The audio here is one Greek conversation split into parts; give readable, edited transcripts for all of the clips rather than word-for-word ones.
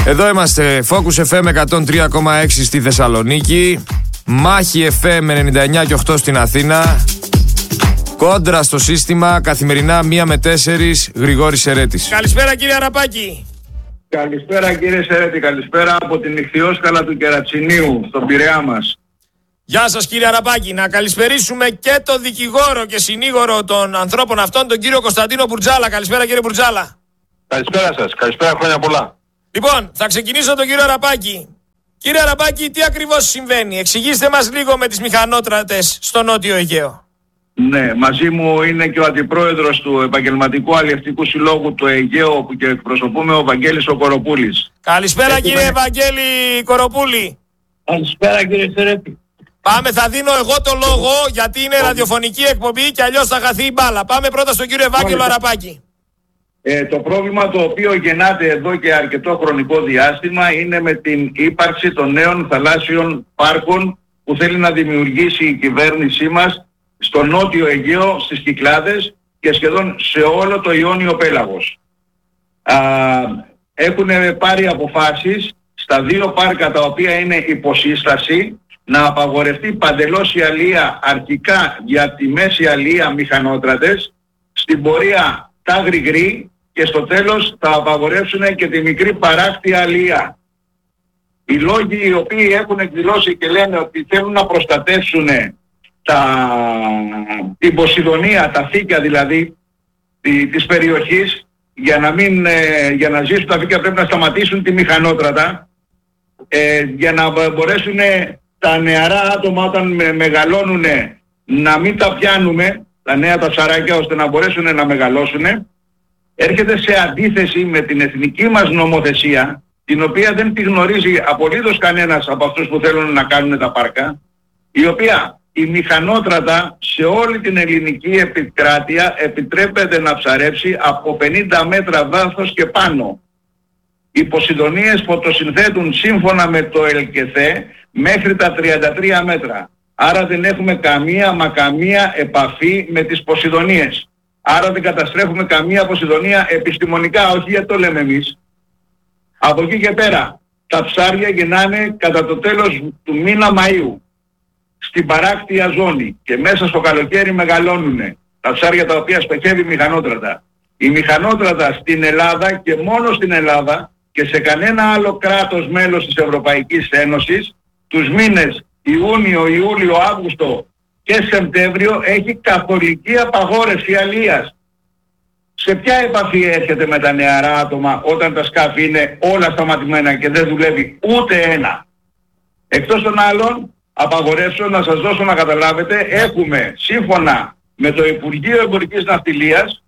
Εδώ είμαστε, Focus FM 103,6 στη Θεσσαλονίκη, Μάχη FM 99 και 8 στην Αθήνα, Κόντρα στο σύστημα, καθημερινά 1 με 4, Γρηγόρης Σερέτης. Καλησπέρα κύριε Αραπάκη. Καλησπέρα κύριε Σερέτη, καλησπέρα από την Ιχθυόσκαλα του Κερατσινίου, στον Πειραιά μας. Γεια σας κύριε Αραπάκη. Να καλησπερίσουμε και τον δικηγόρο και συνήγορο των ανθρώπων αυτών, τον κύριο Κωνσταντίνο Μπουρτζάλα. Καλησπέρα κύριε Μπουρτζάλα. Καλησπέρα σας, καλησπέρα, χρόνια πολλά. Λοιπόν, θα ξεκινήσω τον κύριο Αραπάκη. Κύριε Αραπάκη, τι ακριβώς συμβαίνει? Εξηγήστε μας λίγο με τις μηχανότρατες στο Νότιο Αιγαίο. Ναι, μαζί μου είναι και ο αντιπρόεδρος του Επαγγελματικού Αλλιευτικού Συλλόγου του Αιγαίου που και εκπροσωπούμε, ο Βαγγέλης ο Κοροπούλης. Καλησπέρα κύριε Βαγγέλη Κοροπούλη. Καλησπέρα κύριε Σερέτη. Πάμε, θα δίνω εγώ το λόγο γιατί είναι ραδιοφωνική εκπομπή και αλλιώς θα χαθεί η μπάλα. Πάμε πρώτα στον κύριο Ευάγγελο Αραπάκη. Το πρόβλημα το οποίο γεννάται εδώ και αρκετό χρονικό διάστημα είναι με την ύπαρξη των νέων θαλάσσιων πάρκων που θέλει να δημιουργήσει η κυβέρνησή μας στο Νότιο Αιγαίο, στις Κυκλάδες και σχεδόν σε όλο το Ιόνιο Πέλαγος. Έχουν πάρει αποφάσεις στα δύο πάρκα τα οποία είναι υποσύσταση να απαγορευτεί παντελώς η αλία, αρχικά για τη μέση αλία μηχανότρατες, στην πορεία τα γρηγρή και στο τέλος θα απαγορεύσουν και τη μικρή παράκτια αλία. Οι λόγοι οι οποίοι έχουν εκδηλώσει και λένε ότι θέλουν να προστατεύσουν την Ποσειδονία, τα φύκια δηλαδή της περιοχής, για να ζήσουν τα φύκια πρέπει να σταματήσουν τη μηχανότρατα, για να μπορέσουν τα νεαρά άτομα όταν μεγαλώνουν να μην τα πιάνουμε, τα νέα τα ψαράκια, ώστε να μπορέσουν να μεγαλώσουν. Έρχεται σε αντίθεση με την εθνική μας νομοθεσία, την οποία δεν τη γνωρίζει απολύτως κανένας από αυτούς που θέλουν να κάνουν τα πάρκα, η οποία η μηχανότρατα σε όλη την ελληνική επικράτεια επιτρέπεται να ψαρέψει από 50 μέτρα βάθος και πάνω. Οι Ποσειδονίες φωτοσυνθέτουν σύμφωνα με το ΕΛΚΕΘΕ μέχρι τα 33 μέτρα. Άρα δεν έχουμε καμία επαφή με τις Ποσειδονίες. Άρα δεν καταστρέφουμε καμία Ποσειδονία επιστημονικά, όχι γιατί το λέμε εμείς. Από εκεί και πέρα τα ψάρια γεννάνε κατά το τέλος του μήνα Μαΐου στην παράκτια ζώνη και μέσα στο καλοκαίρι μεγαλώνουν τα ψάρια τα οποία σπεχεύει η μηχανότρατα. Η μηχανότρατα στην Ελλάδα και μόνο στην Ελλάδα και σε κανένα άλλο κράτος μέλος της Ευρωπαϊκής Ένωσης τους μήνες Ιούνιο, Ιούλιο, Αύγουστο και Σεπτέμβριο έχει καθολική απαγόρευση αλίας. Σε ποια επαφή έρχεται με τα νεαρά άτομα όταν τα σκάφη είναι όλα σταματημένα και δεν δουλεύει ούτε ένα? Εκτός των άλλων απαγορεύσεων, να σας δώσω να καταλάβετε, έχουμε σύμφωνα με το Υπουργείο Εμπορικής Ναυτιλίας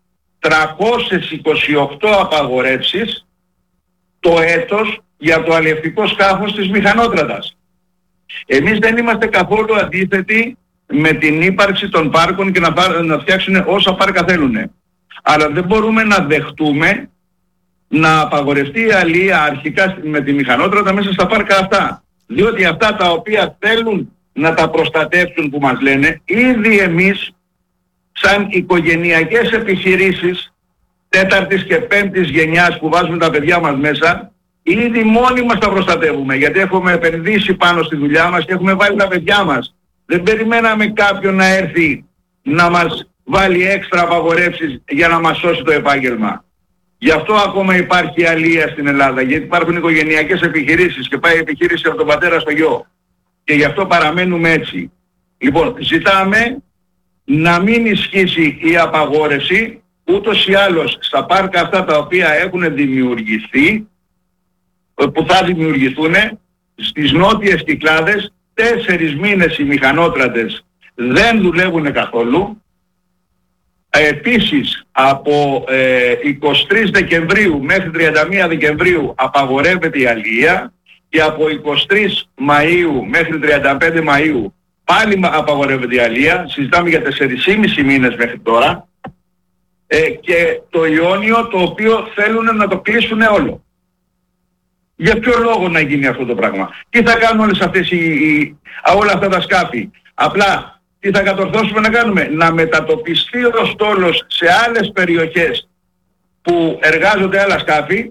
328 απαγορεύσεις το έτος για το αλλιευτικό σκάφος της μηχανότρατας. Εμείς δεν είμαστε καθόλου αντίθετοι με την ύπαρξη των πάρκων και να φτιάξουν όσα πάρκα θέλουν. Αλλά δεν μπορούμε να δεχτούμε να απαγορευτεί η αλία αρχικά με τη μηχανότρατα μέσα στα πάρκα αυτά. Διότι αυτά τα οποία θέλουν να τα προστατεύσουν που μας λένε, ήδη εμείς σαν οικογενειακές επιχειρήσεις 4ης και 5ης γενιάς που βάζουμε τα παιδιά μας μέσα, ήδη μόνοι μας τα προστατεύουμε, γιατί έχουμε επενδύσει πάνω στη δουλειά μας και έχουμε βάλει τα παιδιά μας. Δεν περιμέναμε κάποιον να έρθει να μας βάλει έξτρα απαγορεύσεις για να μας σώσει το επάγγελμα. Γι' αυτό ακόμα υπάρχει αλία στην Ελλάδα, γιατί υπάρχουν οικογενειακές επιχειρήσεις και πάει η επιχείρηση από τον πατέρα στο γιο. Και γι' αυτό παραμένουμε έτσι. Λοιπόν, ζητάμε να μην ισχύσει η απαγόρευση, ούτως ή άλλως στα πάρκα αυτά τα οποία έχουν δημιουργηθεί, που θα δημιουργηθούν στις νότιες Κυκλάδες, 4 μήνες οι μηχανότρατες δεν δουλεύουν καθόλου. Επίσης από 23 Δεκεμβρίου μέχρι 31 Δεκεμβρίου απαγορεύεται η αλία και από 23 Μαΐου μέχρι 35 Μαΐου πάλι απαγορεύεται η αλία. Συζητάμε για 4,5 μήνες μέχρι τώρα, και το Ιόνιο το οποίο θέλουν να το κλείσουν όλο. Για ποιο λόγο να γίνει αυτό το πράγμα? Τι θα κάνουν όλες αυτές όλα αυτά τα σκάφη? Απλά τι θα κατορθώσουμε να κάνουμε? Να μετατοπιστεί ο στόλος σε άλλες περιοχές που εργάζονται άλλα σκάφη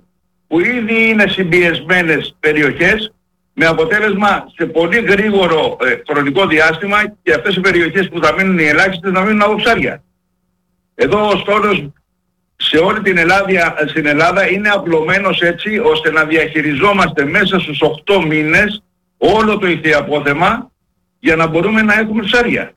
που ήδη είναι συμπιεσμένες περιοχές, με αποτέλεσμα σε πολύ γρήγορο χρονικό διάστημα και αυτές οι περιοχές που θα μείνουν οι ελάχιστες να μείνουν από ψάρια. Εδώ ο στόλος σε όλη στην Ελλάδα είναι απλωμένος έτσι ώστε να διαχειριζόμαστε μέσα στους 8 μήνες όλο το ηχθιαπόθεμα για να μπορούμε να έχουμε ψάρια.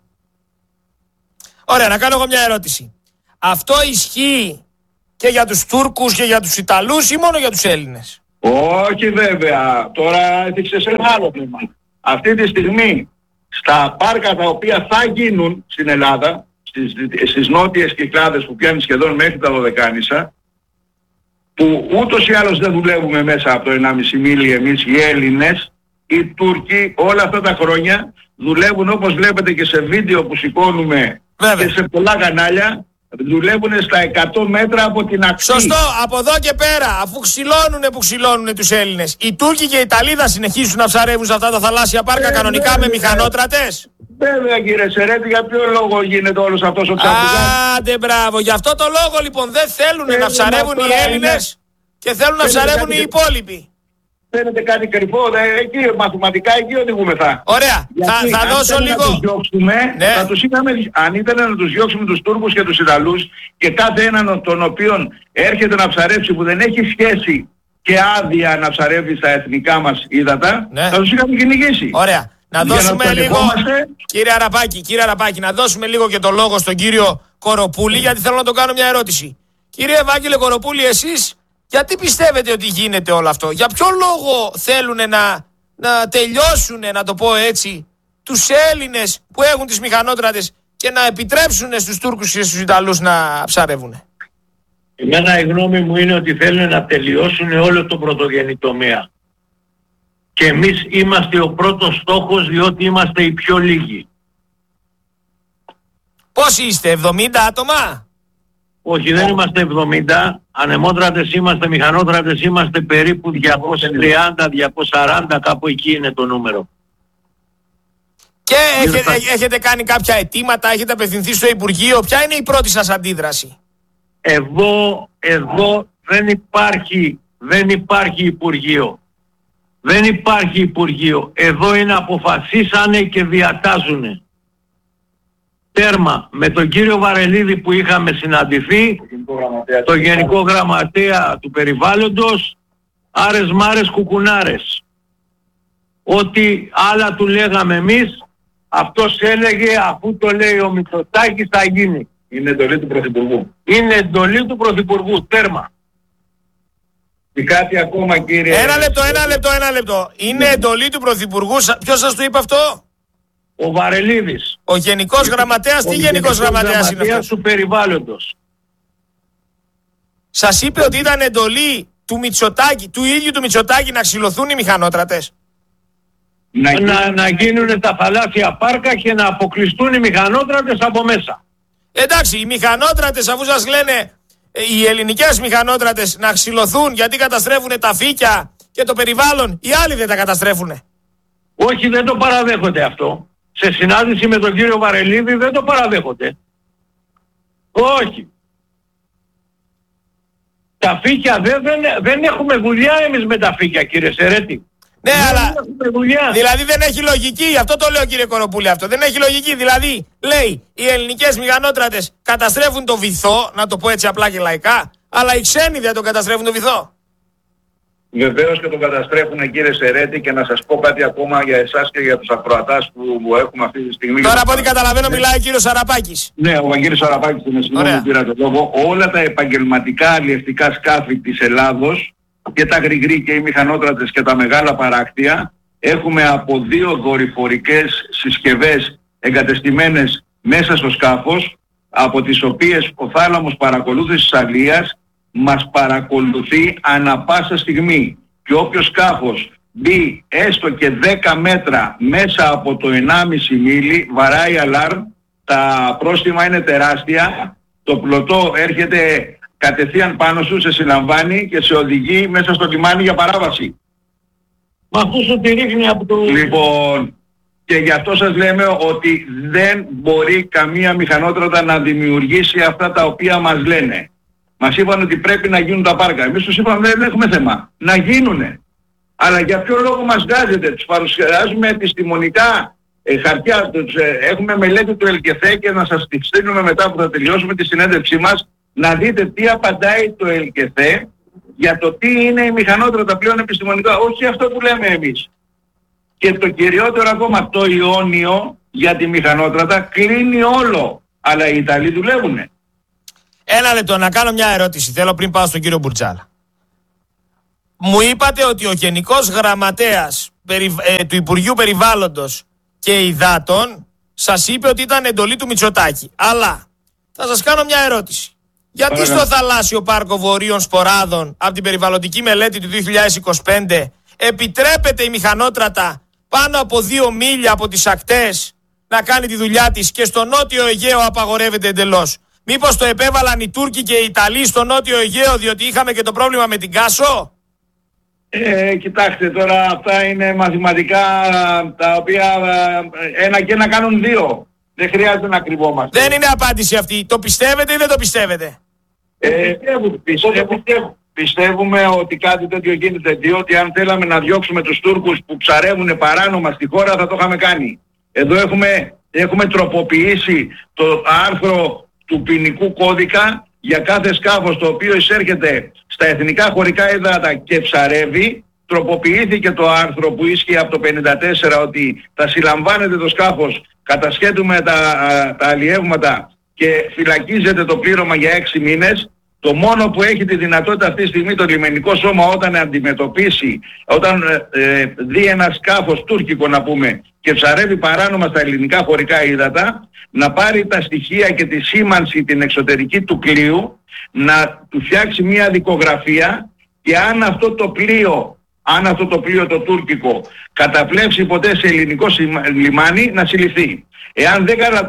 Ωραία, να κάνω εγώ μια ερώτηση. Αυτό ισχύει και για τους Τούρκους και για τους Ιταλούς ή μόνο για τους Έλληνες? Όχι βέβαια, τώρα έδειξες ένα άλλο θέμα. Αυτή τη στιγμή στα πάρκα τα οποία θα γίνουν στην Ελλάδα, στις νότιες Κυκλάδες που πιάνει σχεδόν μέχρι τα Δωδεκάνησα, που ούτως ή άλλως δεν δουλεύουμε μέσα από το 1,5 μίλι εμείς οι Έλληνες, οι Τούρκοι όλα αυτά τα χρόνια δουλεύουν, όπως βλέπετε και σε βίντεο που σηκώνουμε και σε πολλά κανάλια, δουλεύουν στα 100 μέτρα από την ακτή. Σωστό, από εδώ και πέρα, αφού ξυλώνουνε τους Έλληνες, οι Τούρκοι και οι Ιταλοί θα συνεχίσουν να ψαρεύουν σε αυτά τα θαλάσσια πάρκα κανονικά με μηχανότρατες? Βέβαια κύριε Σερέτη, για ποιο λόγο γίνεται όλος αυτός ο τσαμπουκάς? Άντε μπράβο, γι' αυτό το λόγο λοιπόν δεν θέλουν να ψαρεύουν οι Έλληνες και θέλουν να ψαρεύουν οι υπόλοιποι. Φαίνεται κάτι κρυφό, εκεί μαθηματικά εκεί οδηγούμεθα. Ωραία, θα δώσω λίγο. Θα τους είχαμε, αν ήταν να τους διώξουμε τους Τούρκους και τους Ιταλούς και κάθε έναν των οποίων έρχεται να ψαρέψει που δεν έχει σχέση και άδεια να ψαρεύει στα εθνικά μας ύδατα, θα τους είχαμε κυνηγήσει. Ωραία. Να δώσουμε λίγο, κύριε Αραπάκη, να δώσουμε λίγο και το λόγο στον κύριο Κοροπούλη, γιατί θέλω να τον κάνω μια ερώτηση. Κύριε Ευάγγελε Κοροπούλη, εσείς γιατί πιστεύετε ότι γίνεται όλο αυτό? Για ποιο λόγο θέλουν να τελειώσουν, να το πω έτσι, τους Έλληνες που έχουν τις μηχανότρατες και να επιτρέψουν στους Τούρκους και στους Ιταλούς να ψαρεύουν? Εμένα η γνώμη μου είναι ότι θέλουν να τελειώσουν όλο το πρωτογενή τομέα. Και εμείς είμαστε ο πρώτος στόχος, διότι είμαστε οι πιο λίγοι. Πόσοι είστε, 70 άτομα? Όχι, δεν είμαστε 70. Ανεμότρατες είμαστε, μηχανότρατες είμαστε περίπου 230-240, κάπου εκεί είναι το νούμερο. Και έχετε κάνει κάποια αιτήματα, έχετε απευθυνθεί στο Υπουργείο? Ποια είναι η πρώτη σας αντίδραση? Εδώ δεν υπάρχει Υπουργείο. Δεν υπάρχει Υπουργείο. Εδώ είναι αποφασίσανε και διατάζουνε. Τέρμα. Με τον κύριο Βαρελίδη που είχαμε συναντηθεί, το Γενικό Γραμματέα του Περιβάλλοντος, άρες μάρες κουκουνάρες. Ό,τι άλλα του λέγαμε εμείς, αυτός έλεγε αφού το λέει ο Μητσοτάκης θα γίνει. Είναι εντολή του Πρωθυπουργού. Είναι εντολή του Πρωθυπουργού. Τέρμα. Και κάτι ακόμα κύριε... Ένα λεπτό. Είναι εντολή του Πρωθυπουργού. Ποιος σας το είπε αυτό? Ο Βαρελίδης. Ο Γενικός Γραμματέας. Τι Γενικός Γραμματέας είναι αυτός? Του Περιβάλλοντος. Σας είπε ότι ήταν εντολή του Μητσοτάκη, του ίδιου του Μητσοτάκη, να ξυλωθούν οι μηχανότρατες? Να γίνουν τα θαλάσσια πάρκα και να αποκλειστούν οι μηχανότρατες από μέσα. Εντάξει, οι μηχανότρατες, αφού σας λένε οι ελληνικές μηχανότρατες να ξυλωθούν γιατί καταστρέφουν τα φύκια και το περιβάλλον, οι άλλοι δεν τα καταστρέφουνε? Όχι, δεν το παραδέχονται αυτό. Σε συνάντηση με τον κύριο Βαρελίδη δεν το παραδέχονται. Όχι. Τα φύκια δεν έχουμε δουλειά εμείς με τα φύκια, κύριε Σερέτη. Ναι, αλλά δηλαδή δεν έχει λογική, αυτό το λέω κύριε Κοροπούλη, αυτό δεν έχει λογική. Δηλαδή λέει οι ελληνικές μηχανότρατες καταστρέφουν το βυθό, να το πω έτσι απλά και λαϊκά, αλλά οι ξένοι δεν τον καταστρέφουν το βυθό. Βεβαίως και τον καταστρέφουν κύριε Σερέτη, και να σας πω κάτι ακόμα για εσάς και για τους ακροατάς που έχουμε αυτή τη στιγμή. Τώρα από ό,τι καταλαβαίνω μιλάει ο κύριος Αραπάκης. Ναι, ο Βαγγέλης Αραπάκης είναι, συγγνώμη που πήρα το λόγο. Όλα τα επαγγελματικά αλλιευτικά σκάφη της Ελλάδος και τα γρηγροί και οι μηχανότρατες και τα μεγάλα παράκτια έχουμε από 2 δορυφορικές συσκευές εγκατεστημένες μέσα στο σκάφος, από τις οποίες ο θάλαμος παρακολούθησης αλίας μας παρακολουθεί ανα πάσα στιγμή, και όποιο σκάφος μπει έστω και 10 μέτρα μέσα από το 1,5 μίλι βαράει αλάρμ, τα πρόστιμα είναι τεράστια, το πλωτό έρχεται κατευθείαν πάνω σου, σε συλλαμβάνει και σε οδηγεί μέσα στο λιμάνι για παράβαση. Μα αυτό σου τη ρίχνει από το... Λοιπόν, και γι' αυτό σας λέμε ότι δεν μπορεί καμία μηχανότρατα να δημιουργήσει αυτά τα οποία μας λένε. Μας είπαν ότι πρέπει να γίνουν τα πάρκα. Εμείς τους είπαμε δεν έχουμε θέμα. Να γίνουνε. Αλλά για ποιο λόγο μας βγάζετε? Τους παρουσιάζουμε επιστημονικά χαρτιά. Έχουμε μελέτη του ΕΛΚΕΘΕ και να σας τη στείλουμε μετά που θα τελειώσουμε τη συνέντευξή μας να δείτε τι απαντάει το ΕΛΚΕΘΕ για το τι είναι η μηχανότρατα πλέον επιστημονικά. Όχι αυτό που λέμε εμείς. Και το κυριότερο ακόμα, το Ιόνιο για τη μηχανότρατα κλείνει όλο. Αλλά οι Ιταλοί δουλεύουνε. Ένα λεπτό, να κάνω μια ερώτηση. Θέλω πριν πάω στον κύριο Μπουρτζάλα. Μου είπατε ότι ο Γενικός Γραμματέας του Υπουργείου Περιβάλλοντος και Υδάτων σας είπε ότι ήταν εντολή του Μητσοτάκη. Αλλά θα σας κάνω μια ερώτηση. Γιατί στο θαλάσσιο πάρκο Βορείων Σποράδων από την περιβαλλοντική μελέτη του 2025 επιτρέπεται η μηχανότρατα πάνω από 2 μίλια από τις ακτές να κάνει τη δουλειά της και στο νότιο Αιγαίο απαγορεύεται εντελώς? Μήπως το επέβαλαν οι Τούρκοι και οι Ιταλοί στο νότιο Αιγαίο διότι είχαμε και το πρόβλημα με την Κάσο? Κοιτάξτε τώρα, αυτά είναι μαθηματικά τα οποία ένα και ένα κάνουν 2. Δεν χρειάζεται να κρυβόμαστε. Δεν είναι απάντηση αυτή. Το πιστεύετε ή δεν το πιστεύετε? Πιστεύουμε ότι κάτι τέτοιο γίνεται, διότι αν θέλαμε να διώξουμε τους Τούρκους που ψαρεύουν παράνομα στη χώρα θα το είχαμε κάνει. Εδώ έχουμε τροποποιήσει το άρθρο του ποινικού κώδικα για κάθε σκάφος το οποίο εισέρχεται στα εθνικά χωρικά ύδατα και ψαρεύει. Τροποποιήθηκε το άρθρο που ίσχυε από το 1954 ότι θα συλλαμβάνεται το σκάφος, κατασχέτουμε τα αλλιεύματα και φυλακίζεται το πλήρωμα για 6 μήνες. Το μόνο που έχει τη δυνατότητα αυτή τη στιγμή το λιμενικό σώμα όταν αντιμετωπίσει, όταν δει ένα σκάφος τουρκικό να πούμε και ψαρεύει παράνομα στα ελληνικά χωρικά ύδατα, να πάρει τα στοιχεία και τη σήμανση την εξωτερική του πλοίου, να του φτιάξει μια δικογραφία και αν αυτό το πλοίο το τουρκικό καταπλέψει ποτέ σε ελληνικό λιμάνι να συλληφθεί. Εάν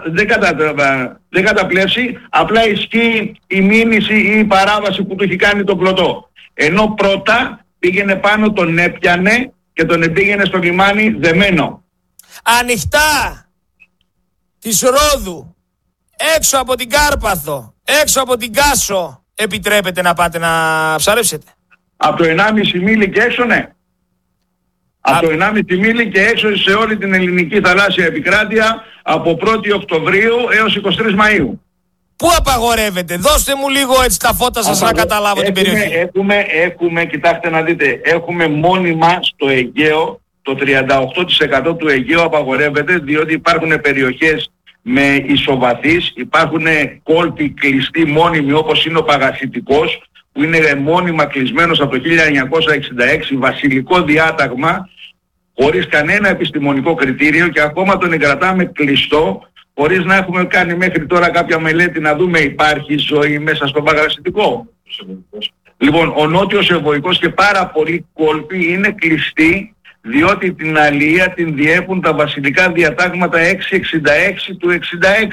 δεν καταπλέψει, απλά ισχύει η μήνυση ή η παράβαση που του έχει κάνει τον πλωτό. Ενώ πρώτα πήγαινε πάνω, τον έπιανε και τον πήγαινε στο λιμάνι δεμένο. Ανοιχτά της Ρόδου, έξω από την Κάρπαθο, έξω από την Κάσο, επιτρέπετε να πάτε να ψαρέψετε? Από το 1,5 μίλι και έξω, ναι. Από το 1,5 μίλι και έξω σε όλη την ελληνική θαλάσσια επικράτεια από 1η Οκτωβρίου έως 23 Μαΐου. Πού απαγορεύεται? Δώστε μου λίγο έτσι τα φώτα σας να καταλάβω την περιοχή. Κοιτάξτε να δείτε, έχουμε μόνιμα στο Αιγαίο, το 38% του Αιγαίου απαγορεύεται διότι υπάρχουν περιοχές με ισοβαθείς, υπάρχουν κόλποι κλειστοί μόνιμοι όπως είναι ο Παγασιτικός που είναι μόνιμα κλεισμένος από το 1966, βασιλικό διάταγμα, χωρίς κανένα επιστημονικό κριτήριο και ακόμα τον εγκρατάμε κλειστό, χωρίς να έχουμε κάνει μέχρι τώρα κάποια μελέτη να δούμε υπάρχει ζωή μέσα στον Παγασιτικό. Λοιπόν, ο νότιος Ευωικός και πάρα πολλοί κόλποι είναι κλειστοί διότι την αλία την διέπουν τα βασιλικά διατάγματα 666 του 66.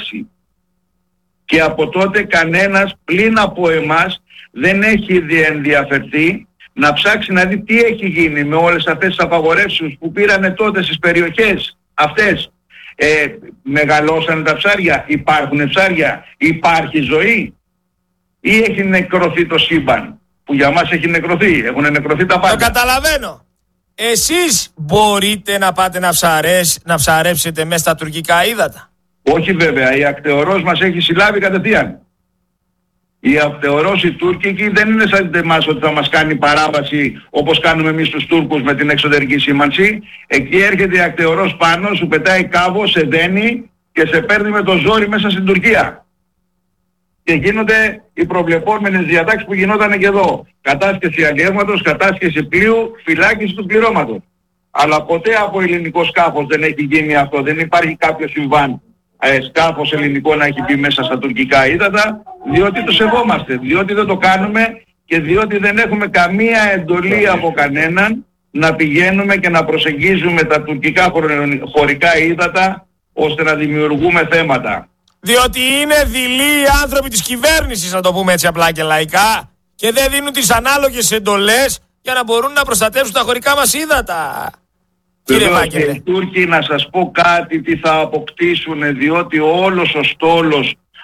Και από τότε κανένας πλην από εμάς δεν έχει ενδιαφερθεί να ψάξει να δει τι έχει γίνει με όλες αυτές τις απαγορεύσεις που πήρανε τότε στις περιοχές αυτές. Μεγαλώσανε τα ψάρια, υπάρχουν ψάρια, υπάρχει ζωή ή έχει νεκρωθεί το σύμπαν που για μας έχει νεκρωθεί, έχουν νεκρωθεί τα πάντα. Το καταλαβαίνω. Εσείς μπορείτε να πάτε να ψαρέψετε μέσα στα τουρκικά ύδατα? Όχι βέβαια, η ακτεωρός μας έχει συλλάβει κατευθείαν. Η ακτεωρός η τουρκική δεν είναι σαν εμάς ότι θα μας κάνει παράβαση όπως κάνουμε εμείς τους Τούρκους με την εξωτερική σήμανση. Εκεί έρχεται η ακτεωρός πάνω, σου πετάει κάβο, σε δένει και σε παίρνει με το ζόρι μέσα στην Τουρκία. Και γίνονται οι προβλεπόμενες διατάξεις που γινόταν και εδώ. Κατάσχεση αλλιεύματος, κατάσχεση πλοίου, φυλάκιση του πληρώματος. Αλλά ποτέ από ελληνικό σκάφος δεν έχει γίνει αυτό. Δεν υπάρχει κάποιο συμβάν σκάφος ελληνικό να έχει μπει μέσα στα τουρκικά ύδατα, διότι το σεβόμαστε, διότι δεν το κάνουμε και διότι δεν έχουμε καμία εντολή από κανέναν να πηγαίνουμε και να προσεγγίζουμε τα τουρκικά χωρικά ύδατα ώστε να δημιουργούμε θέματα. Διότι είναι δειλοί οι άνθρωποι της κυβέρνησης, να το πούμε έτσι απλά και λαϊκά, και δεν δίνουν τις ανάλογες εντολές για να μπορούν να προστατεύσουν τα χωρικά μας ύδατα. Κύριε Βάγγελε. Οι Τούρκοι, να σας πω κάτι τι θα αποκτήσουν, διότι όλος ο στόλος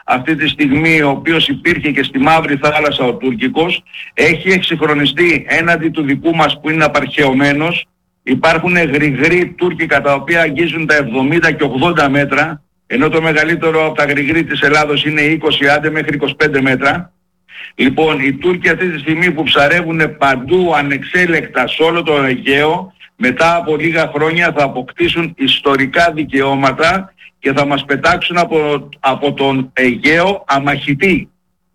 αυτή τη στιγμή, ο οποίος υπήρχε και στη Μαύρη Θάλασσα ο τουρκικός, έχει εξυγχρονιστεί έναντι του δικού μας που είναι απαρχαιωμένος. Υπάρχουν γρηγροί τουρκικά τα οποία αγγίζουν τα 70 και 80 μέτρα, ενώ το μεγαλύτερο από τα γρηγροί της Ελλάδος είναι 20 άντε μέχρι 25 μέτρα. Λοιπόν, οι Τούρκοι αυτή τη στιγμή που ψαρεύουν παντού ανεξέλεκτα σε όλο το Αιγαίο, μετά από λίγα χρόνια θα αποκτήσουν ιστορικά δικαιώματα και θα μας πετάξουν από τον Αιγαίο αμαχητή.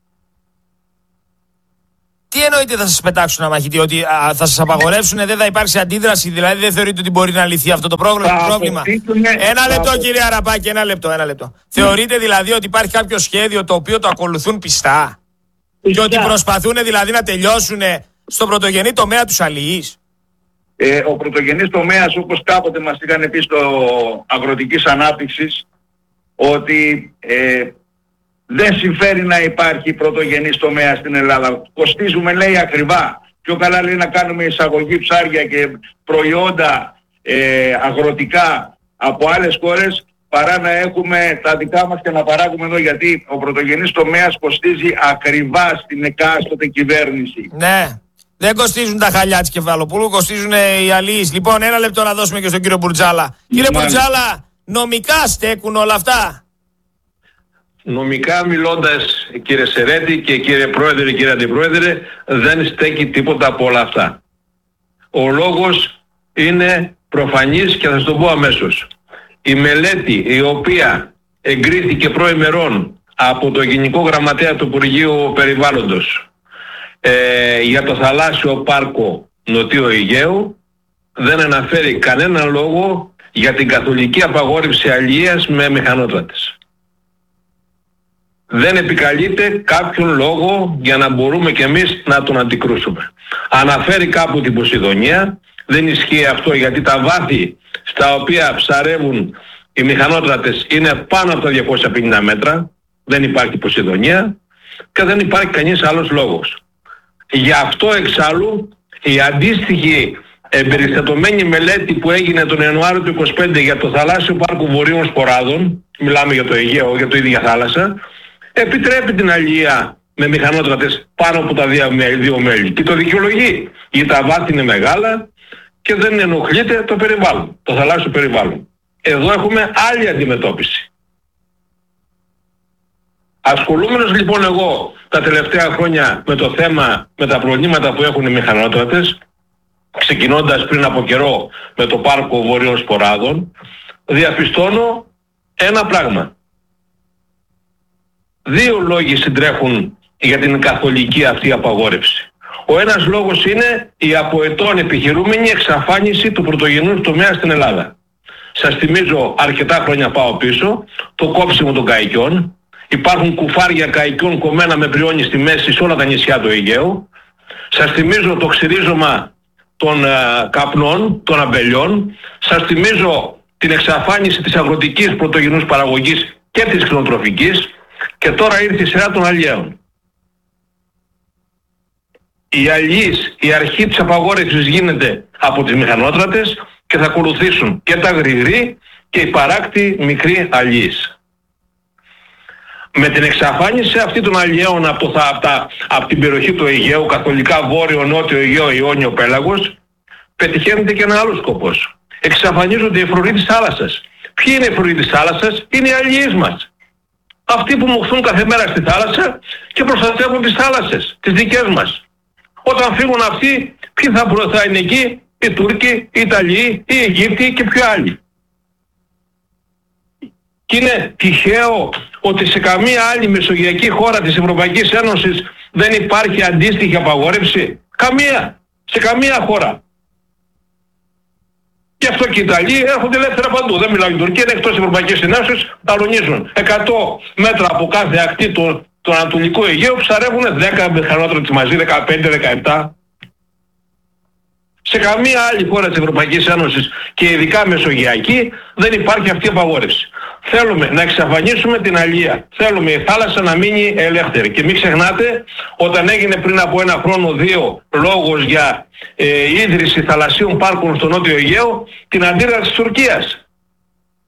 Τι εννοείται θα σας πετάξουν αμαχητή, ότι θα σας απαγορεύσουν, δεν θα υπάρξει αντίδραση, δηλαδή δεν θεωρείτε ότι μπορεί να λυθεί αυτό το πρόβλημα? Ένα λεπτό κύριε Αραπάκη, ένα λεπτό. Θεωρείτε δηλαδή ότι υπάρχει κάποιο σχέδιο το οποίο το ακολουθούν πιστά? Και ότι προσπαθούν δηλαδή να τελειώσουν στον πρωτογενή τομέα τους αλληλείς? Ο πρωτογενής τομέας, όπως κάποτε μας είχαν πει στο αγροτικής ανάπτυξης, ότι δεν συμφέρει να υπάρχει πρωτογενής τομέας στην Ελλάδα. Κοστίζουμε, λέει, ακριβά. Πιο καλά, λέει, να κάνουμε εισαγωγή ψάρια και προϊόντα αγροτικά από άλλες χώρες, παρά να έχουμε τα δικά μας και να παράγουμε εδώ, γιατί ο πρωτογενής τομέας κοστίζει ακριβά στην εκάστοτε κυβέρνηση. Ναι. Δεν κοστίζουν τα χαλιά της Κεφαλοπούλου, κοστίζουν οι αλληλείς. Λοιπόν, ένα λεπτό να δώσουμε και στον κύριο Μπουρτζάλα. Κύριε Μπουρτζάλα, νομικά στέκουν όλα αυτά? Νομικά μιλώντας, κύριε Σερέτη και κύριε Πρόεδρε, κύριε Αντιπρόεδρε, δεν στέκει τίποτα από όλα αυτά. Ο λόγος είναι προφανής και θα σας το πω αμέσως. Η μελέτη η οποία εγκρίθηκε προημερών από το Γενικό Γραμματέα του Υπουργείου Περιβάλλοντος για το θαλάσσιο πάρκο Νοτιού Αιγαίου δεν αναφέρει κανέναν λόγο για την καθολική απαγόρευση αλληλείας με μηχανότρατες. Δεν επικαλείται κάποιον λόγο για να μπορούμε κι εμείς να τον αντικρούσουμε. Αναφέρει κάπου την Ποσειδονία, δεν ισχύει αυτό γιατί τα βάθη στα οποία ψαρεύουν οι μηχανότρατες είναι πάνω από τα 250 μέτρα, δεν υπάρχει Ποσειδονία και δεν υπάρχει κανείς άλλος λόγος. Γι' αυτό εξάλλου η αντίστοιχη εμπεριστατωμένη μελέτη που έγινε τον Ιανουάριο του 2025 για το θαλάσσιο πάρκο Βορείων Σποράδων, μιλάμε για το Αιγαίο, για το ίδια θάλασσα, επιτρέπει την αλληλεία με μηχανότρατες πάνω από τα δύο μέλη και το δικαιολογεί, γιατί τα βάθη είναι μεγάλα και δεν ενοχλείται το περιβάλλον, το θαλάσσιο περιβάλλον. Εδώ έχουμε άλλη αντιμετώπιση. Ασχολούμενος λοιπόν εγώ τα τελευταία χρόνια με το θέμα, με τα προβλήματα που έχουν οι μηχανότρατες, ξεκινώντας πριν από καιρό με το πάρκο Βορείων Σποράδων, διαπιστώνω ένα πράγμα. Δύο λόγοι συντρέχουν για την καθολική αυτή απαγόρευση. Ο ένας λόγος είναι η από ετών επιχειρούμενη εξαφάνιση του πρωτογενούς τομέα στην Ελλάδα. Σας θυμίζω, αρκετά χρόνια πάω πίσω, το κόψιμο των καϊκιών. Υπάρχουν κουφάρια καϊκιών κομμένα με πριόνι στη μέση σε όλα τα νησιά του Αιγαίου. Σας θυμίζω το ξυρίζωμα των καπνών, των αμπελιών. Σας θυμίζω την εξαφάνιση της αγροτικής πρωτογενούς παραγωγής και της κτηνοτροφικής. Και τώρα ήρθε η σειρά των αλλιέων. Οι αλλιείς, η αρχή της απαγόρευσης γίνεται από τις μηχανότρατες και θα ακολουθήσουν και τα γρηγροί και οι παράκτοι μικροί αλλιείς. Με την εξαφάνιση αυτή των αλλιέων από την περιοχή του Αιγαίου, καθολικά βόρειο, νότιο Αιγαίο, Ιόνιο πέλαγος, πετυχαίνεται και ένα άλλο σκοπός. Εξαφανίζονται οι φρουροί της θάλασσας. Ποιοι είναι οι φρουροί της θάλασσας? Είναι οι αλλιείς μας. Αυτοί που μοχθούν κάθε μέρα στη θάλασσα και προστατεύουν τις θάλασσες, τις δικές μας. Όταν φύγουν αυτοί, ποιοι θα είναι εκεί? Οι Τούρκοι, οι Ιταλοί, οι Αιγύπτιοι και ποιοι άλλοι. Και είναι τυχαίο ότι σε καμία άλλη μεσογειακή χώρα της Ευρωπαϊκής Ένωσης δεν υπάρχει αντίστοιχη απαγόρευση? Καμία. Σε καμία χώρα. Γι' αυτό και οι Ιταλοί έρχονται ελεύθερα παντού. Δεν μιλάω για την Τουρκία, είναι εκτός Ευρωπαϊκής Ένωσης, αλωνίζουν. 100 μέτρα από κάθε ακτή του Ανατολικού Αιγαίου ψαρεύουν 10 μηχανότρατες μαζί, 15-17. Σε καμία άλλη χώρα της Ευρωπαϊκής Ένωσης και ειδικά μεσογειακή δεν υπάρχει αυτή η απαγόρευση. Θέλουμε να εξαφανίσουμε την αλληλεία. Θέλουμε η θάλασσα να μείνει ελεύθερη. Και μην ξεχνάτε, όταν έγινε πριν από ένα χρόνο, δύο, λόγος για ίδρυση θαλασσίων πάρκων στο Νότιο Αιγαίο, την αντίδραση της Τουρκίας.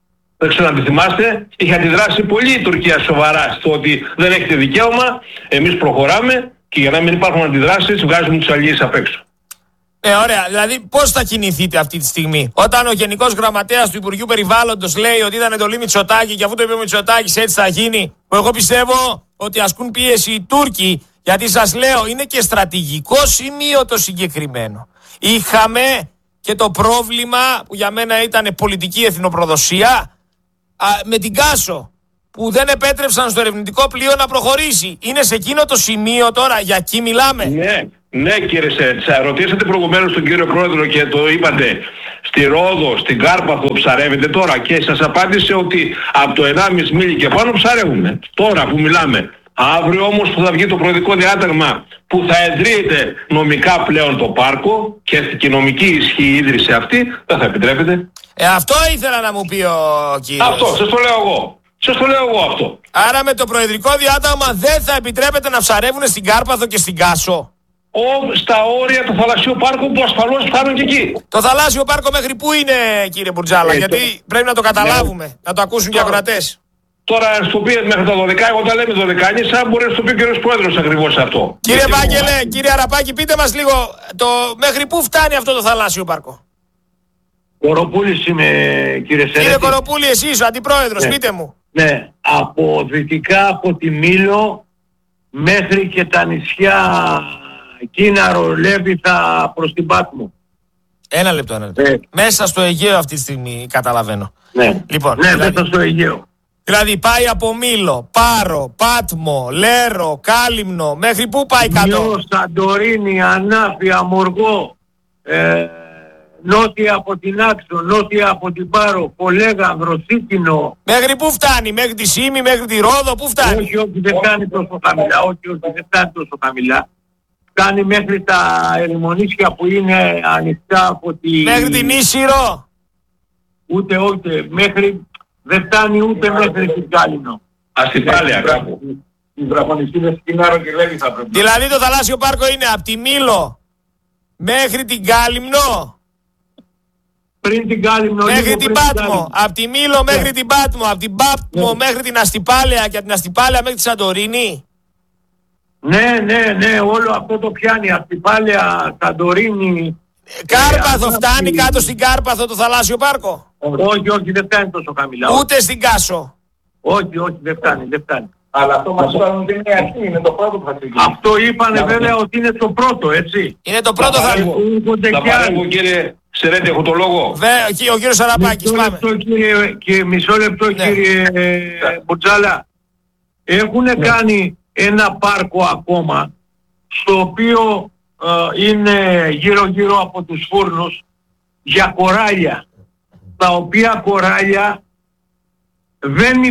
δεν ξέρω αν τη θυμάστε, είχε αντιδράσει πολύ η Τουρκία σοβαρά στο ότι δεν έχετε δικαίωμα, εμείς προχωράμε και για να μην υπάρχουν αντιδράσεις βγάζουμε τους αλληλείς απ' έξω. Ωραία. Δηλαδή, πώς θα κινηθείτε αυτή τη στιγμή, όταν ο Γενικός Γραμματέας του Υπουργείου Περιβάλλοντος λέει ότι ήταν εντολή Μητσοτάκη και αφού το είπε ο Μητσοτάκης έτσι θα γίνει? Εγώ πιστεύω ότι ασκούν πίεση οι Τούρκοι, γιατί σας λέω είναι και στρατηγικό σημείο το συγκεκριμένο. Είχαμε και το πρόβλημα που για μένα ήταν πολιτική εθνοπροδοσία με την Κάσο, που δεν επέτρεψαν στο ερευνητικό πλοίο να προχωρήσει. Είναι σε εκείνο το σημείο τώρα, για εκεί μιλάμε. Ναι κύριε Σέρτσα, ρωτήσατε προηγουμένως τον κύριο Πρόεδρο και το είπατε, στη Ρόδο, στην Κάρπαθο ψαρεύετε τώρα, και σας απάντησε ότι από το 1,5 μίλι και πάνω ψαρεύουμε. Τώρα που μιλάμε. Αύριο όμως που θα βγει το προεδρικό διάταγμα που θα εδρύεται νομικά πλέον το πάρκο και η νομική ισχύ η ίδρυση αυτή, δεν θα επιτρέπεται. Αυτό ήθελα να μου πει ο κύριος. Αυτό, σας το λέω εγώ. Σας το λέω εγώ αυτό. Άρα με το προεδρικό διάταγμα δεν θα επιτρέπεται να ψαρεύουν στην Κάρπαθο και στην Κάσο? Στα όρια του θαλασσίου πάρκου που ασφαλώς φτάνουν και εκεί. Το θαλάσσιο πάρκο μέχρι πού είναι, κύριε Μπουρτζάλα? Γιατί πρέπει να το καταλάβουμε, να το ακούσουν και οι ακροατές. Τώρα στο πει μέχρι τα 12, όταν λέμε 12, αν μπορεί να το πει ο κύριος Πρόεδρος ακριβώς αυτό. Κύριε Βάγγελε, κύριε Αραπάκη, πείτε μας λίγο, μέχρι πού φτάνει αυτό το θαλάσσιο πάρκο? Κοροπούλης είμαι, κύριε Σερέτη. Κύριε Κοροπούλη, εσείς ο αντιπρόεδρος, πείτε μου. Ναι, από δυτικά από τη Μήλο μέχρι και τα νησιά Κίναρο, Λέβιθα προς την Πάτμο. Ένα λεπτό. Μέσα στο Αιγαίο αυτή τη στιγμή καταλαβαίνω. Ναι, λοιπόν, ναι, μέσα στο Αιγαίο. Δηλαδή πάει από Μήλο, Πάρο, Πάτμο, Λέρο, Κάλυμνο, μέχρι πού πάει κάτω? Μιό, Σαντορίνη, Ανάφια, Μοργό, νότια από την Άξο, νότια από την Πάρο, Πολέγανδρο, Σίκινο. Μέχρι πού φτάνει? Μέχρι τη Σήμη, μέχρι τη Ρόδο, πού φτάνει? Όχι, δεν φτάνει τόσο χαμηλά. Όχι, δεν φτάνει τόσο χαμηλά. Φτάνει μέχρι τα ερημονήσια που είναι ανοιχτά από τη... Μέχρι την Ίσυρο. Ούτε, μέχρι... Δεν φτάνει ούτε μέχρι την Κάλυμνο. Αστυπάλαια κάπου. Οι βραχονιστήνες Κινάρο και Λέβιθα πρέπει. Δηλαδή το θαλάσσιο πάρκο είναι από τη Μήλο μέχρι την Κάλυμνο. Πριν την Κάλυμνο. Μέχρι την Πάτμο. Από τη Μήλο μέχρι την Πάτμο. Από την Πάτμο μέχρι την Αστυπάλαια και από την Αστυπάλαια μέχρι τη Σαντορίνη. Ναι, όλο αυτό το πιάνει. Αστυπάλαια, Σαντορίνη. Κάρπαθο φτάνει κάτω στην Κάρπαθο το θαλάσσιο πάρκο? Όχι, δεν φτάνει τόσο χαμηλά. Ούτε στην Κάσο? Όχι, δεν φτάνει. Αλλά αυτό μας είπαν ότι είναι αρχή, είναι το πρώτο που θα ξεκινήσει. Αυτό είπανε βέβαια ότι είναι το πρώτο, έτσι. Είναι το πρώτο θα... Θα παρέμβω κύριε Σερέτη, έχω το λόγο. Ο κύριος Αραπάκης, πάμε. Μισό λεπτό κύριε Μπουρτζάλα. Έχουν κάνει ένα πάρκο ακόμα, στο οποίο είναι γύρω από τους φούρνους, για κοράλια, τα οποία κοράλια δεν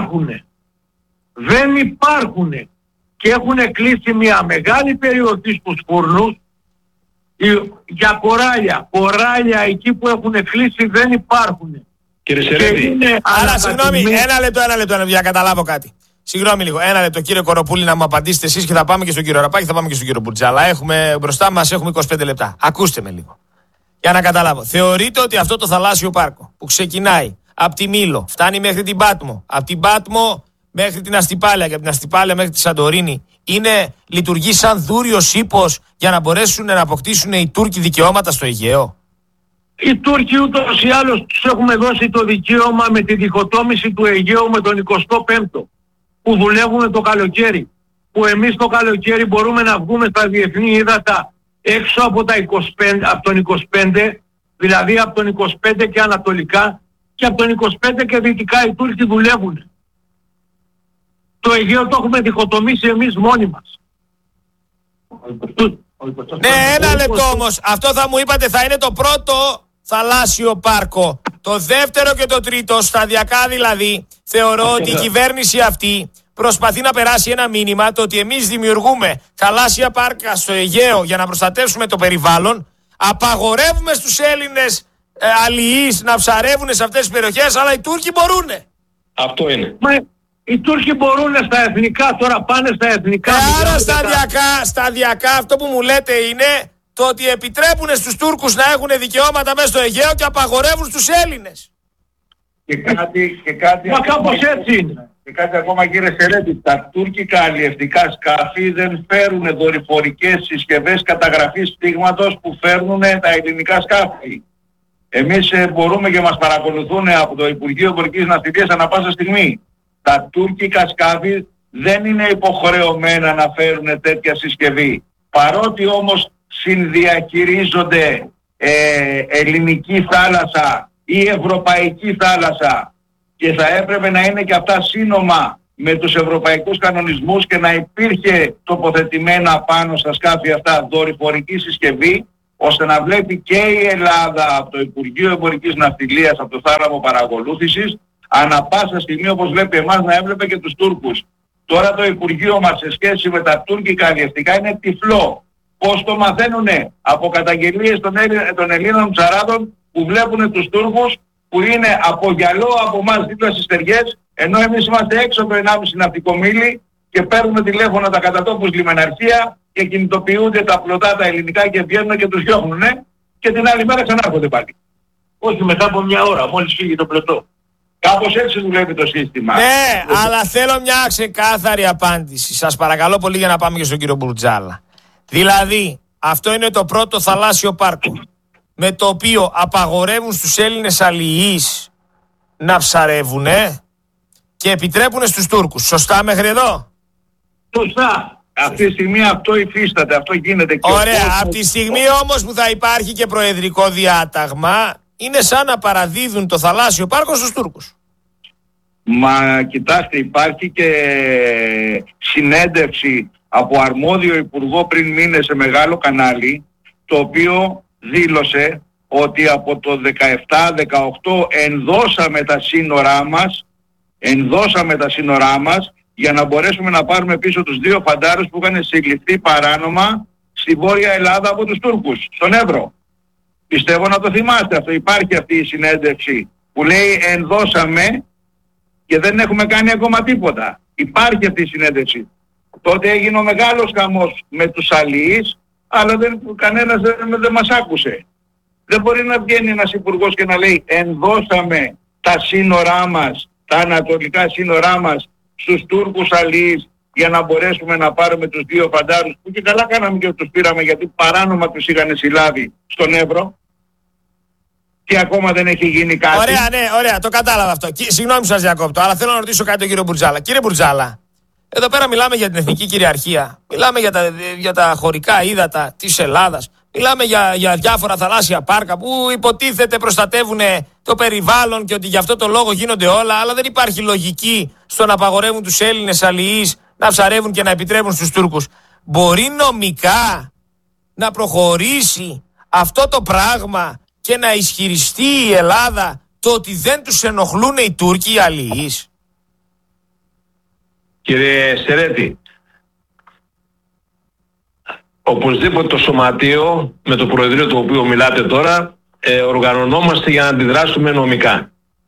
υπάρχουν και έχουν κλείσει μια μεγάλη περιοχή στους φούρνους για κοράλια εκεί που έχουν κλείσει δεν υπάρχουν. Κύριε Σερέτη. Άρα συγγνώμη, ένα λεπτό για να καταλάβω κάτι. Συγγνώμη λίγο, ένα λεπτό κύριε Κοροπούλη να μου απαντήσετε εσείς και θα πάμε και στον κύριο Ραπάκη, θα πάμε και στον κύριο Μπουρτζάλα. Μπροστά μας έχουμε 25 λεπτά. Ακούστε με λίγο. Για να καταλάβω. Θεωρείτε ότι αυτό το θαλάσσιο πάρκο που ξεκινάει από τη Μήλο, φτάνει μέχρι την Πάτμο, από την Πάτμο μέχρι την Αστυπάλαια και από την Αστυπάλαια μέχρι τη Σαντορίνη, λειτουργεί σαν δούριος ύπος για να μπορέσουν να αποκτήσουν οι Τούρκοι δικαιώματα στο Αιγαίο? Οι Τούρκοι ούτως ή άλλως τους έχουμε δώσει το δικαίωμα με τη διχοτόμηση του Αιγαίου με τον 25ο, που δουλεύουν το καλοκαίρι. Που εμείς το καλοκαίρι μπορούμε να βγούμε στα διεθνή ύδατα έξω από τον 25, δηλαδή από τον 25 και ανατολικά, και από τον 25 και δυτικά οι Τούρκοι δουλεύουν. Το Αιγαίο το έχουμε διχοτομήσει εμείς μόνοι μας. Ναι, ένα λεπτό όμως. Αυτό θα μου είπατε θα είναι το πρώτο θαλάσσιο πάρκο. Το δεύτερο και το τρίτο, σταδιακά δηλαδή, θεωρώ ότι η κυβέρνηση αυτή προσπαθεί να περάσει ένα μήνυμα, το ότι εμείς δημιουργούμε θαλάσσια πάρκα στο Αιγαίο για να προστατεύσουμε το περιβάλλον, απαγορεύουμε στους Έλληνες αλληλείς να ψαρεύουν σε αυτές τις περιοχές, αλλά οι Τούρκοι μπορούνε. Αυτό είναι. Οι Τούρκοι μπορούν στα εθνικά, τώρα πάνε στα εθνικά. Άρα σταδιακά αυτό που μου λέτε είναι το ότι επιτρέπουν στους Τούρκους να έχουν δικαιώματα μέσα στο Αιγαίο και απαγορεύουν στους Έλληνες. Και κάτι Μα κάπως έτσι είναι. Και κάτι ακόμα, κύριε Σερέτη, τα τουρκικά αλλιευτικά σκάφη δεν φέρουν δορυφορικές συσκευές καταγραφής πτύγματος που φέρνουν τα ελληνικά σκάφη. Εμείς μπορούμε και μας παρακολουθούν από το Υπουργείο Εμπορικής Ναυτιλίας ανά πάσα στιγμή. Τα τουρκικά σκάφη δεν είναι υποχρεωμένα να φέρουν τέτοια συσκευή. Παρότι όμως συνδιαχειρίζονται ελληνική θάλασσα ή ευρωπαϊκή θάλασσα και θα έπρεπε να είναι και αυτά σύνομα με τους ευρωπαϊκούς κανονισμούς και να υπήρχε τοποθετημένα πάνω στα σκάφη αυτά δορυφορική συσκευή, ώστε να βλέπει και η Ελλάδα από το Υπουργείο Εμπορικής Ναυτιλίας, από το θάλαμο παρακολούθησης, ανά πάσα στιγμή όπως βλέπει εμάς να έβλεπε και τους Τούρκους. Τώρα το Υπουργείο μας σε σχέση με τα τουρκικά αλλιευτικά είναι τυφλό. Πώς το μαθαίνουνε? Από καταγγελίες των Ελλήνων ψαράδων που βλέπουν τους Τούρκους που είναι από γυαλό από εμάς δίπλα στις στεριές, ενώ εμείς είμαστε έξω από το 1,5 ναυτικό μίλι και παίρνουμε τηλέφωνα τα κατατόπους λιμεναρχεία και κινητοποιούνται τα πλωτά τα ελληνικά και βγαίνουν και τους διώχνουνε και την άλλη μέρα ξανάρχονται πάλι. Όχι, μετά από μια ώρα, μόλις φύγει το πλωτό. Κάπως έτσι δουλεύει το σύστημα. Ναι, αλλά θέλω μια ξεκάθαρη απάντηση. Σας παρακαλώ πολύ για να πάμε και στον κύριο Μπουρτζάλα. Δηλαδή, αυτό είναι το πρώτο θαλάσσιο πάρκο με το οποίο απαγορεύουν στους Έλληνες αλληλείς να ψαρεύουν και επιτρέπουν στους Τούρκους. Σωστά μέχρι εδώ? Σωστά. Αυτή τη στιγμή αυτό υφίσταται, αυτό γίνεται. Και ωραία, από τη στιγμή όμως που θα υπάρχει και προεδρικό διάταγμα, είναι σαν να παραδίδουν το θαλάσσιο πάρκο στους Τούρκους. Μα κοιτάξτε, υπάρχει και συνέντευξη από αρμόδιο υπουργό πριν μήνες σε μεγάλο κανάλι, το οποίο δήλωσε ότι από το 17-18 ενδώσαμε τα σύνορά μας για να μπορέσουμε να πάρουμε πίσω τους 2 φαντάρους που είχαν συλληφθεί παράνομα στη Βόρεια Ελλάδα από τους Τούρκους, στον Εύρο. Πιστεύω να το θυμάστε αυτό. Υπάρχει αυτή η συνέντευξη που λέει ενδώσαμε και δεν έχουμε κάνει ακόμα τίποτα. Υπάρχει αυτή η συνέντευξη. Τότε έγινε ο μεγάλος χαμός με τους αλληλείς, αλλά κανένας δεν μας άκουσε. Δεν μπορεί να βγαίνει ένας υπουργός και να λέει ενδώσαμε τα σύνορά μας, τα ανατολικά σύνορά μας στους Τούρκους αλληλείς για να μπορέσουμε να πάρουμε τους 2 φαντάρους που και καλά κάναμε και τους πήραμε γιατί παράνομα τους είχαν συλλάβει στον Εύρο και ακόμα δεν έχει γίνει κάτι. Ωραία, ναι, ωραία, το κατάλαβα αυτό. Συγγνώμη που σας διακόπτω, αλλά θέλω να ρωτήσω κάτι τον κύριο Μπουρτζάλα. Κύριε Μπουρτζάλα, εδώ πέρα μιλάμε για την εθνική κυριαρχία, μιλάμε για τα χωρικά ύδατα της Ελλάδας, μιλάμε για διάφορα θαλάσσια πάρκα που υποτίθεται προστατεύουν το περιβάλλον και ότι γι' αυτό το λόγο γίνονται όλα, αλλά δεν υπάρχει λογική στο να απαγορεύουν τους Έλληνες αλληλείς να ψαρεύουν και να επιτρέπουν στους Τούρκους. Μπορεί νομικά να προχωρήσει αυτό το πράγμα και να ισχυριστεί η Ελλάδα το ότι δεν τους ενοχλούν οι Τούρκοι οι αλληλείς? Κύριε Σερέτη, οπωσδήποτε το Σωματείο με το Προεδρείο το οποίο μιλάτε τώρα οργανωνόμαστε για να αντιδράσουμε νομικά.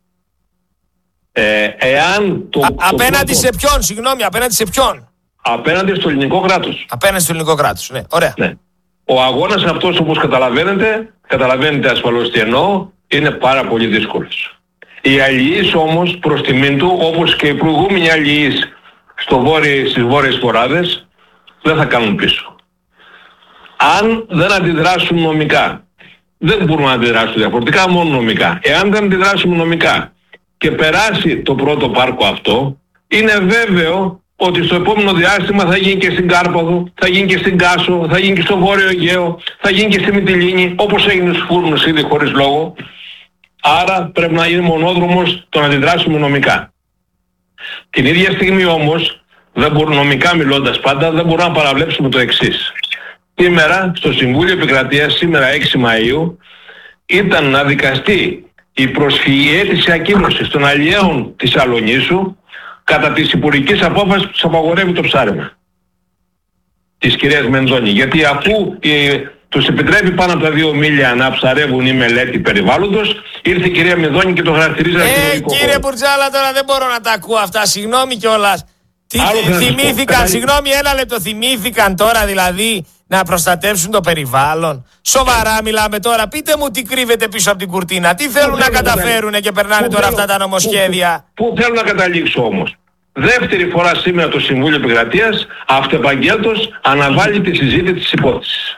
Απέναντι σε ποιον, συγγνώμη, απέναντι σε ποιον? Απέναντι στο ελληνικό κράτος. Απέναντι στο ελληνικό κράτος, ναι, ωραία. Ναι. Ο αγώνας αυτός, όπως καταλαβαίνετε ασφαλώς τι εννοώ, είναι πάρα πολύ δύσκολος. Οι αλληλείς όμως προς τιμήν του, όπως και οι προηγούμενοι αλληλείς στις βόρειες φοράδες, δεν θα κάνουν πίσω. Αν δεν αντιδράσουν νομικά, δεν μπορούμε να αντιδράσουν διαφορετικά, μόνο νομικά. Εάν δεν αντιδράσουμε νομικά και περάσει το πρώτο πάρκο αυτό, είναι βέβαιο ότι στο επόμενο διάστημα θα γίνει και στην Κάρπαδο, θα γίνει και στην Κάσο, θα γίνει και στο Βόρειο Αιγαίο, θα γίνει και στη Μυτιλήνη, όπως έγινε στους Φούρνους ήδη χωρίς λόγο. Άρα πρέπει να είναι μονόδρομος το να αντιδράσουμε νομικά. Την ίδια στιγμή όμως, νομικά μιλώντας πάντα, δεν μπορούμε να παραβλέψουμε το εξής. Σήμερα, στο Συμβούλιο Επικρατείας, σήμερα 6 Μαΐου, ήταν να δικαστεί η προσφυγή αίτηση ακύρωσης των αλλιέων της Αλονίσου κατά της υπουργικής απόφασης που τους απαγορεύει το ψάρεμα της κυρίας Μενδώνη. Γιατί αφού τους επιτρέπει πάνω από τα 2 μίλια να ψαρεύουν η μελέτη περιβάλλοντος, ήρθε η κυρία Μενδώνη και το χαρακτηρίζει κύριε Μπουρτζάλα, τώρα δεν μπορώ να τα ακούω αυτά, συγγνώμη κιόλας. Θυμήθηκαν, συγγνώμη, ένα λεπτό, θυμήθηκαν τώρα δηλαδή να προστατεύσουν το περιβάλλον. Σοβαρά μιλάμε τώρα. Πείτε μου τι κρύβεται πίσω από την κουρτίνα. Τι θέλουν να καταφέρουν και περνάνε τώρα αυτά τα νομοσχέδια. Πού θέλω να καταλήξω όμως. Δεύτερη φορά σήμερα το Συμβούλιο Επικρατείας αυτεπαγγέλτος αναβάλει τη συζήτηση της υπόθεσης.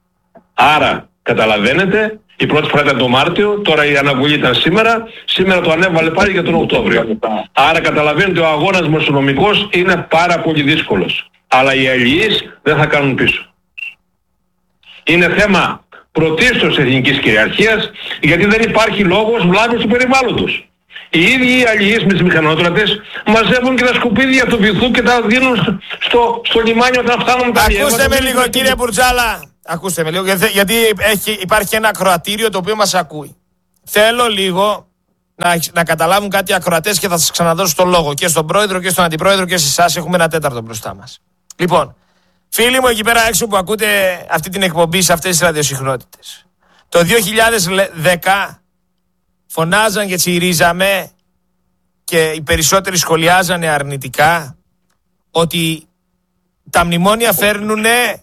Άρα καταλαβαίνετε, η πρώτη φορά ήταν το Μάρτιο, τώρα η αναβολή ήταν σήμερα το ανέβαλε πάλι για τον Οκτώβριο. Άρα καταλαβαίνετε, ο αγώνας δημοσιονομικός είναι πάρα πολύ δύσκολος. Αλλά οι αλληλείς δεν θα κάνουν πίσω. Είναι θέμα πρωτίστως εθνικής κυριαρχίας, γιατί δεν υπάρχει λόγος βλάβης του περιβάλλοντος. Οι ίδιοι οι αλληλείς με τις μηχανότρατες μαζεύουν και τα σκουπίδια του βυθού και τα δίνουν στο λιμάνι όταν φτάνουν τα αλλιεύματα. Ακούστε με λίγο κύριε Μπουρτζάλα. Ακούστε με λίγο, γιατί υπάρχει ένα ακροατήριο το οποίο μας ακούει. Θέλω λίγο να καταλάβουν κάτι ακροατές και θα σας ξαναδώσω το λόγο και στον πρόεδρο και στον αντιπρόεδρο και σε εσάς. Έχουμε ένα τέταρτο μπροστά μας. Λοιπόν, φίλοι μου εκεί πέρα έξω που ακούτε αυτή την εκπομπή σε αυτές τις ραδιοσυχνότητες. Το 2010 φωνάζαν και τσιρίζαμε και οι περισσότεροι σχολιάζανε αρνητικά ότι τα μνημόνια φέρνουνε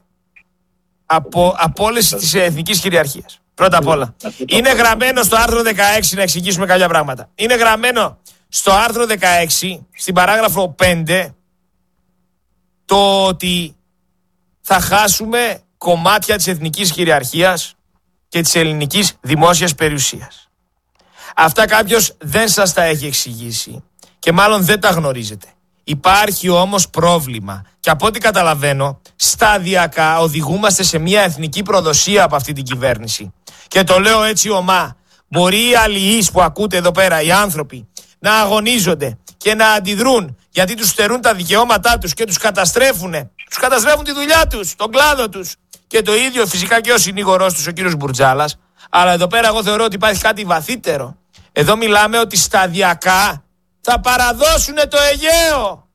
απόλυση της εθνικής κυριαρχίας. Πρώτα απ' όλα. Είναι γραμμένο στο άρθρο 16, να εξηγήσουμε κάποια πράγματα. Είναι γραμμένο στο άρθρο 16, στην παράγραφο 5, το ότι θα χάσουμε κομμάτια της εθνικής κυριαρχίας και της ελληνικής δημόσιας περιουσίας. Αυτά κάποιος δεν σας τα έχει εξηγήσει και μάλλον δεν τα γνωρίζετε. Υπάρχει όμως πρόβλημα και από ό,τι καταλαβαίνω σταδιακά οδηγούμαστε σε μια εθνική προδοσία από αυτή την κυβέρνηση. Και το λέω έτσι ομά. Μπορεί οι αλληλείς που ακούτε εδώ πέρα, οι άνθρωποι, να αγωνίζονται και να αντιδρούν γιατί τους στερούν τα δικαιώματά τους και τους καταστρέφουν. Τους καταστρέφουν τη δουλειά τους, τον κλάδο τους. Και το ίδιο φυσικά και ο συνήγορός τους, ο κύριος Μπουρτζάλας. Αλλά εδώ πέρα εγώ θεωρώ ότι υπάρχει κάτι βαθύτερο. Εδώ μιλάμε ότι σταδιακά θα παραδώσουν το Αιγαίο.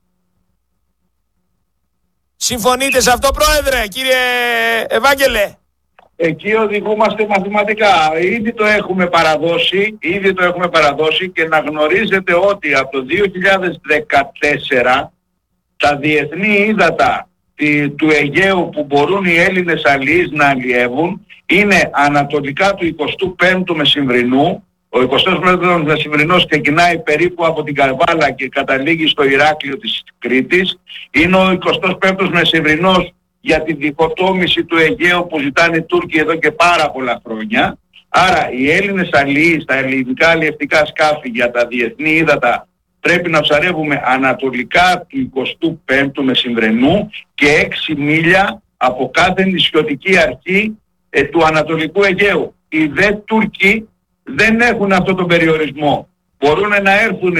Συμφωνείτε σε αυτό, πρόεδρε, κύριε Ευάγγελε? Εκεί οδηγούμαστε μαθηματικά. Ήδη το έχουμε παραδώσει και να γνωρίζετε ότι από το 2014 τα διεθνή ύδατα του Αιγαίου που μπορούν οι Έλληνες αλληλείς να αλλιεύουν είναι ανατολικά του 25ου μεσημβρινού. Ο 25ος μεσημβρινός ξεκινάει περίπου από την Καρβάλα και καταλήγει στο Ηράκλειο της Κρήτης. Είναι ο 25ος μεσημβρινός για την διχοτόμηση του Αιγαίου που ζητάνε οι Τούρκοι εδώ και πάρα πολλά χρόνια. Άρα οι Έλληνες αλληλείς, τα ελληνικά αλλιευτικά σκάφη για τα διεθνή ύδατα πρέπει να ψαρεύουμε ανατολικά του 25ου μεσημβρινού και 6 μίλια από κάθε νησιωτική αρχή του Ανατολικού Αιγαίου. Οι δε Τούρκοι δεν έχουν αυτό τον περιορισμό. Μπορούν να έρθουν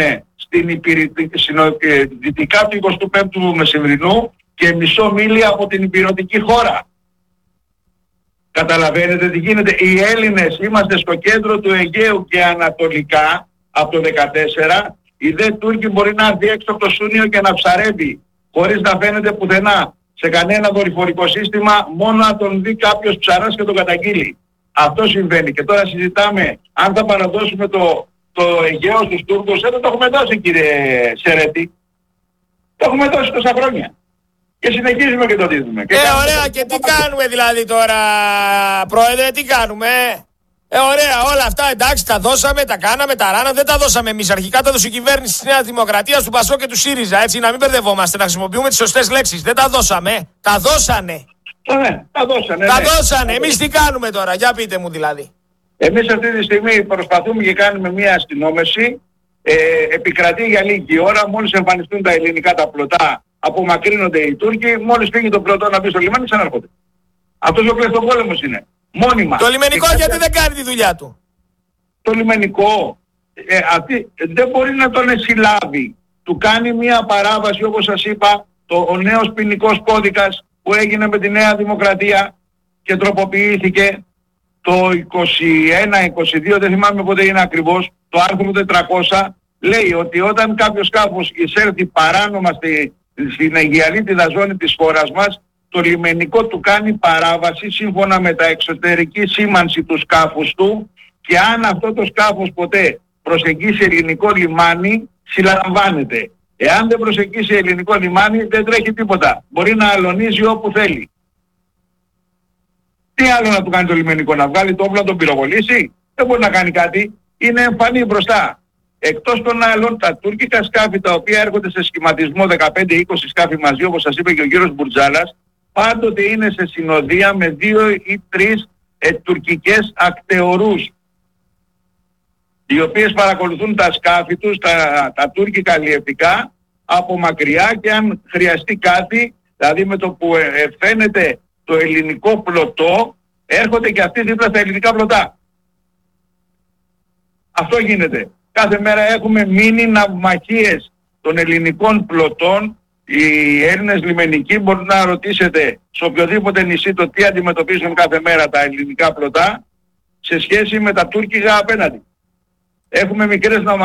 δυτικά του 25ου μεσημβρινού και μισό μίλια από την υπηρετική χώρα. Καταλαβαίνετε τι γίνεται? Οι Έλληνες είμαστε στο κέντρο του Αιγαίου και ανατολικά από το 14. Οι δε Τούρκοι μπορεί να έρθει έξω από το Σούνιο και να ψαρεύει χωρίς να φαίνεται πουθενά σε κανένα δορυφορικό σύστημα, μόνο να τον δει κάποιος ψαράς και τον καταγγείλει. Αυτό συμβαίνει και τώρα συζητάμε αν θα παραδώσουμε το Αιγαίο στους Τούρκους. Δεν το έχουμε δώσει, κύριε Σερέτη. Το έχουμε δώσει τόσα χρόνια. Και συνεχίζουμε και το δίδουμε. Ωραία, και τι κάνουμε δηλαδή τώρα, πρόεδρε, τι κάνουμε? Ωραία, όλα αυτά εντάξει, τα δώσαμε, τα κάναμε, τα ράναμε, δεν τα δώσαμε εμείς. Αρχικά τα δώσε η κυβέρνηση της Νέας Δημοκρατίας, του Πασόκ και του ΣΥΡΙΖΑ. Έτσι, να μην μπερδευόμαστε, να χρησιμοποιούμε τις σωστές λέξεις. Δεν τα δώσαμε, τα δώσανε. Ναι, τα δώσανε. Τα δώσανε. Εμείς τι κάνουμε τώρα, για πείτε μου δηλαδή. Εμείς αυτή τη στιγμή προσπαθούμε και κάνουμε μια αστυνόμευση. Επικρατεί για λίγη ώρα, μόλις εμφανιστούν τα ελληνικά τα πλωτά, απομακρύνονται οι Τούρκοι, μόλις φύγει το πλωτό να μπει στο λιμάνι, ξαναρχόνται. Αυτός ο κλεφτοπόλεμος είναι. Μόνιμα. Το λιμενικό γιατί δεν κάνει τη δουλειά του? Το λιμενικό δεν μπορεί να τον συλλάβει. Του κάνει μια παράβαση, όπως σας είπα, ο νέος ποινικός κώδικας που έγινε με τη Νέα Δημοκρατία και τροποποιήθηκε το 21-22, δεν θυμάμαι πότε είναι ακριβώς, το άρθρο 400 λέει ότι όταν κάποιο σκάφος εισέλθει παράνομα στην αιγιαλίτιδα ζώνη της χώρας μας, το λιμενικό του κάνει παράβαση σύμφωνα με τα εξωτερική σήμανση του σκάφους του και αν αυτό το σκάφος ποτέ προσεγγίσει ελληνικό λιμάνι, συλλαμβάνεται. Εάν δεν προσεγγίσει ελληνικό λιμάνι δεν τρέχει τίποτα. Μπορεί να αλωνίζει όπου θέλει. Τι άλλο να του κάνει το λιμενικό, να βγάλει το όπλο να τον πυροβολήσει? Δεν μπορεί να κάνει κάτι. Είναι εμφανή μπροστά. Εκτός των άλλων, τα τουρκικά σκάφη τα οποία έρχονται σε σχηματισμό 15-20 σκάφη μαζί, όπως σας είπε και ο κύριος Μπουρτζάλας, πάντοτε είναι σε συνοδεία με 2 ή 3 τουρκικές ακτεωρούς, οι οποίες παρακολουθούν τα σκάφη τους, τα τουρκικά αλλιευτικά, από μακριά, και αν χρειαστεί κάτι, δηλαδή με το που φαίνεται το ελληνικό πλωτό, έρχονται και αυτοί δίπλα στα ελληνικά πλωτά. Αυτό γίνεται. Κάθε μέρα έχουμε μείνει ναυμαχίες των ελληνικών πλωτών. Οι Έλληνες λιμενικοί, μπορείτε να ρωτήσετε σε οποιοδήποτε νησί το τι αντιμετωπίζουν κάθε μέρα τα ελληνικά πλωτά σε σχέση με τα τουρκικά απέναντι. Έχουμε μικρές ναυμαχίες.